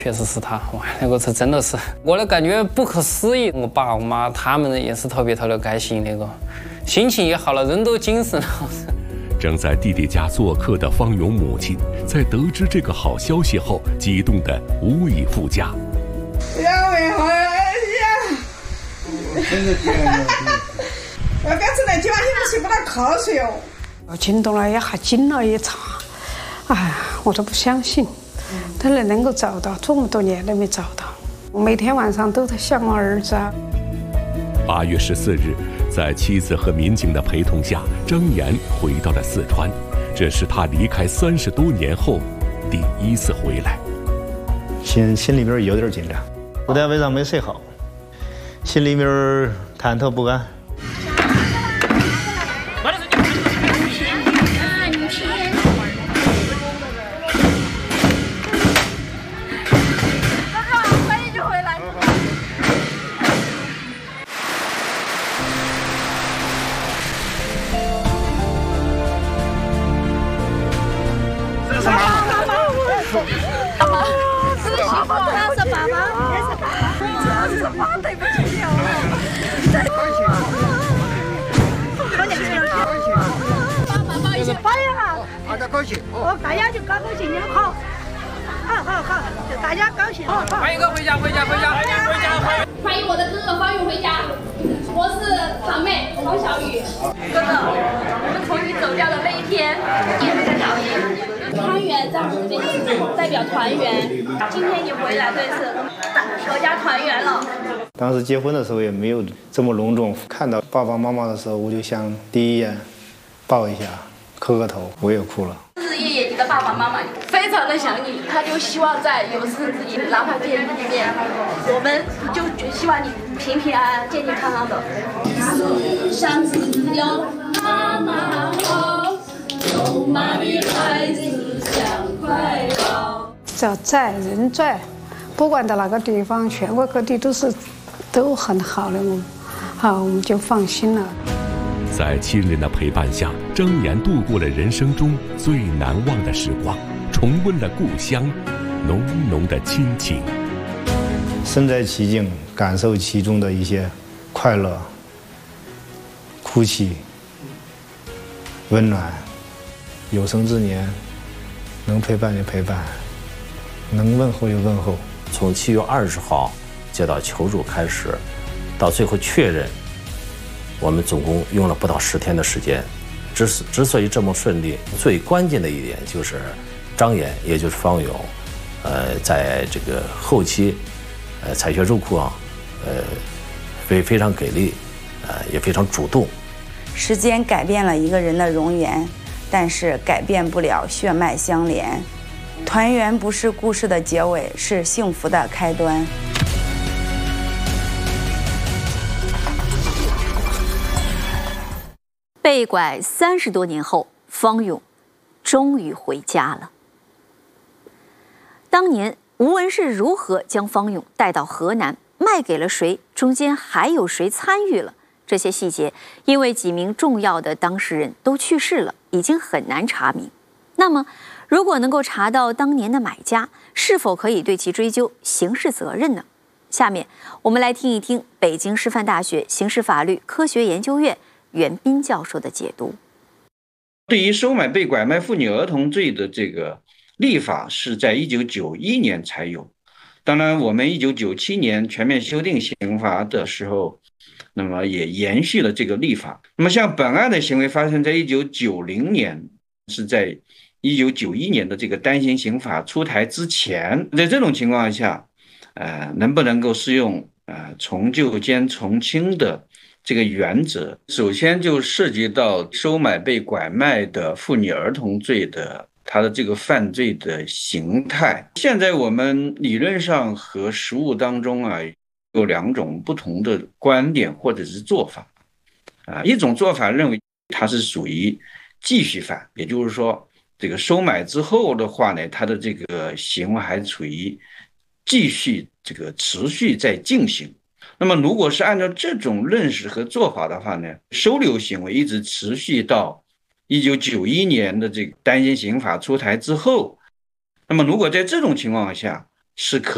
确实是他，哇，那个是真的是我的感觉不可思议。我爸我妈他们也是特别开心，那个心情也好了，人都精神了。 正在弟弟家做客的方勇母亲，在得知这个好消息后，激动得无以复加。 我刚才那几碗也不是不打瞌睡哦。 我惊动了一下，惊了一场。哎，我都不相信，他能够找到，这么多年都没找到。我每天晚上都在想我儿子。 8月14日，在妻子和民警的陪同下，张岩回到了四川。这是他离开30多年后第一次回来。 心里边有点紧张，昨天晚上没睡好，心里面忐忑不安。 哦，大家就高兴就好，好，大家高兴。 欢迎哥回家。欢迎我的哥哥方宇回家，我是堂妹方小雨。哥哥，我们从你走掉的那一天也是在讨厌。汤圆在我们这边是代表团圆，今天你回来，这是阖家团圆了。 当时结婚的时候也没有这么隆重，看到爸爸妈妈的时候，我就想第一眼抱一下，磕个头，我也哭了。 爷爷，你的爸爸妈妈非常的想你，他就希望在有生之年，哪怕见一面，我们就希望你平平安安、健健康康的。世上只有妈妈好，有妈的孩子像块宝。 只要在人在，不管到哪个地方，全国各地都很好的，我们就放心了。 在亲人的陪伴下，张岩度过了人生中最难忘的时光，重温了故乡浓浓的亲情。 身在其境，感受其中的一些快乐、哭泣、温暖。有生之年，能陪伴就陪伴，能问候就问候。 从7月20号接到求助开始，到最后确认，我们总共用了不到10天的时间。之所以这么顺利，最关键的一点就是张岩，也就是方勇，在这个后期，采血入库非常给力，也非常主动。 时间改变了一个人的容颜，但是改变不了血脉相连。团圆不是故事的结尾，是幸福的开端。 被拐30多年后，方勇终于回家了。当年吴文是如何将方勇带到河南，卖给了谁？中间还有谁参与了？这些细节，因为几名重要的当事人都去世了，已经很难查明。那么，如果能够查到当年的买家，是否可以对其追究刑事责任呢？下面我们来听一听北京师范大学刑事法律科学研究院袁斌教授的解读。 对于收买被拐卖妇女儿童罪的这个立法是在1991年才有，当然我们1997年全面修订刑法的时候，那么也延续了这个立法。那么像本案的行为发生在1990年，是在1991年的这个单行刑法出台之前，在这种情况下，能不能够适用从旧兼从轻的这个原则，首先就涉及到收买被拐卖的妇女儿童罪的它的这个犯罪的形态。现在我们理论上和实务当中有2种不同的观点或者是做法一种做法认为它是属于继续犯，也就是说这个收买之后的话呢，它的这个行为还处于继续这个持续在进行。那么如果是按照这种认识和做法的话呢，收留行为一直持续到1991年的这个单行刑法出台之后，那么如果在这种情况下是可